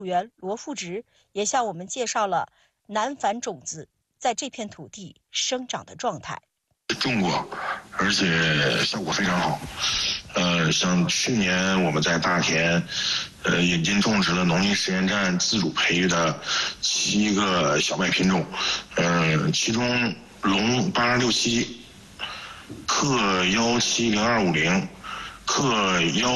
员罗富直也向我们介绍了南矾种子在这片土地生长的状态。 种过，而且效果非常好。像去年我们在大田，引进种植了农林实验站自主培育的7个小麦品种，其中龙8267、克1702550、克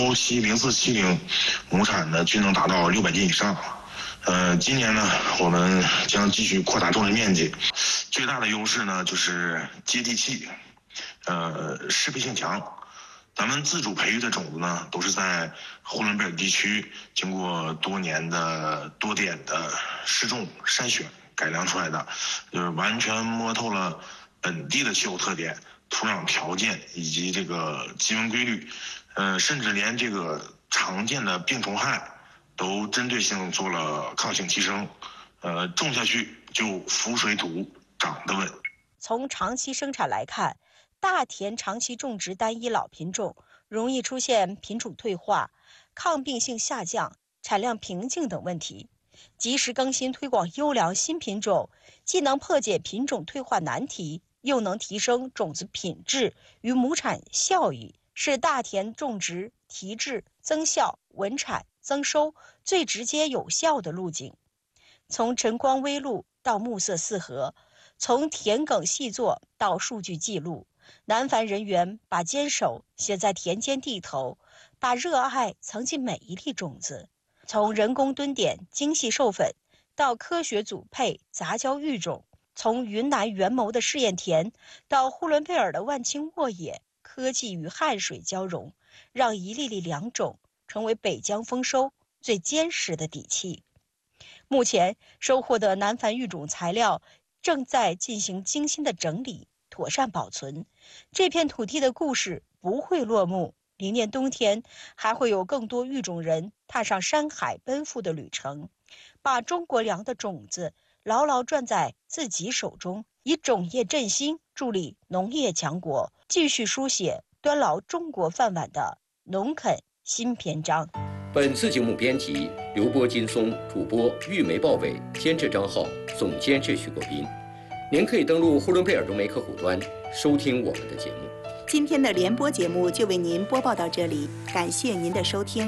1700470亩产呢均能达到600斤以上。今年呢，我们将继续扩大种植面积。最大的优势呢就是接地气，适配性强。咱们自主培育的种子呢，都是在呼伦贝尔地区经过多点的试种、筛选、改良出来的，就是完全摸透了本地的气候特点、土壤条件以及这个基温规律，甚至连这个常见的病虫害都针对性做了抗性提升，种下去就浮水土，长得稳。 从长期生产来看，大田长期种植单一老品种容易出现品种退化、抗病性下降、产量瓶颈等问题。及时更新推广优良新品种，既能破解品种退化难题，又能提升种子品质与亩产效益，是大田种植提质、增效、稳产、增收最直接有效的路径。从晨光微露到暮色四合，从田埂细作到数据记录，南矾人员把坚守写在田间地头，把热爱藏进每一粒种子。从人工蹲点精细授粉到科学组配杂交育种，从云南元谋的试验田到呼伦贝尔的万顷沃野，科技与汗水交融，让一粒粒良种成为北疆丰收最坚实的底气。目前收获的南矾育种材料正在进行精心的整理，妥善保存。这片土地的故事不会落幕，明年冬天还会有更多育种人踏上山海奔赴的旅程，把中国粮的种子牢牢攥在自己手中，以种业振兴助力农业强国，继续书写端牢中国饭碗的农垦新篇章。 本次节目编辑刘波、金松，主播玉梅、鲍伟，监制张浩，总监制徐国斌。您可以登录呼伦贝尔融媒客户端收听我们的节目。 今天的联播节目就为您播报到这里，感谢您的收听。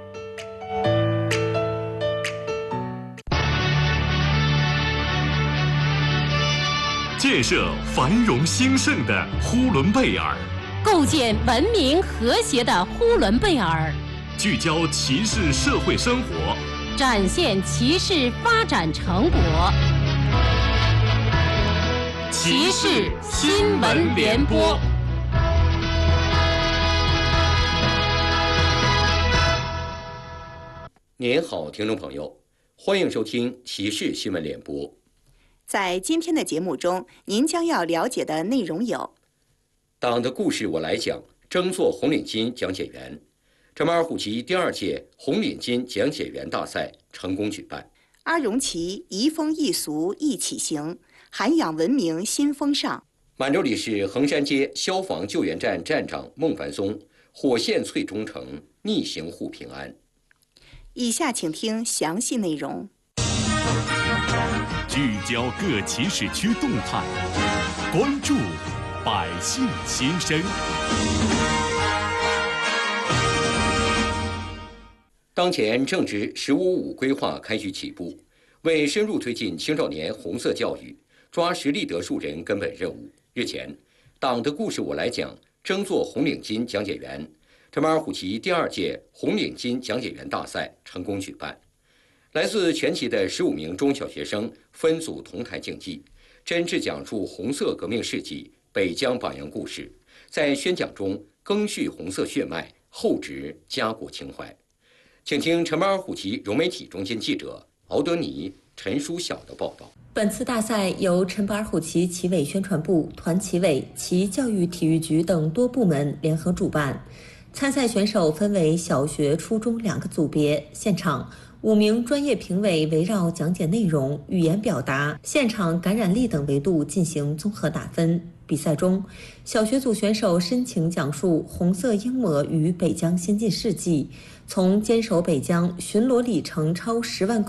建设繁荣兴盛的呼伦贝尔， 构建文明和谐的呼伦贝尔， 聚焦骑士社会生活， 展现骑士发展成果。骑士新闻联播。 您好，听众朋友，欢迎收听骑士新闻联播。 在今天的节目中，您将要了解的内容有： 党的故事我来讲，争做红领巾讲解员。陈马尔虎旗第2届红领巾讲解员大赛成功举办。 阿荣旗移风易俗一起行，涵养文明新风尚。 满洲里市衡山街消防救援站站长孟凡松，火线脆忠诚，逆行护平安。 以下请听详细内容。 聚焦各骑士区动态，关注百姓心声。 当前正值“15-5”规划开局起步，为深入推进青少年红色教育，抓实力得数人根本任务。日前，党的故事我来讲，争做红领巾讲解员。陈马尔虎旗第2届红领巾讲解员大赛成功举办，来自全旗的15名中小学生分组同台竞技，真挚讲述红色革命事迹、北疆榜样故事，在宣讲中赓续红色血脉，厚植家国情怀。请听陈马尔虎旗融媒体中间记者敖德尼、陈书晓的报道。 本次大赛由陈巴尔虎旗旗委宣传部、团旗委、旗教育体育局等多部门联合主办。参赛选手分为小学、初中2个组别，现场5名专业评委围绕讲解内容、语言表达、现场感染力等维度进行综合打分。 比赛中，小学组选手深情讲述红色鹰抹与北疆先进事迹，从坚守北疆巡逻里程超10万